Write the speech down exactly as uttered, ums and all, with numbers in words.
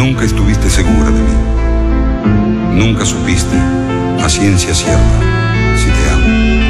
Nunca estuviste segura de mí. Nunca supiste, a ciencia cierta, si te amo.